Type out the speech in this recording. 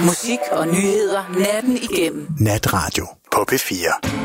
Musik og nyheder natten igennem. Natradio på P4.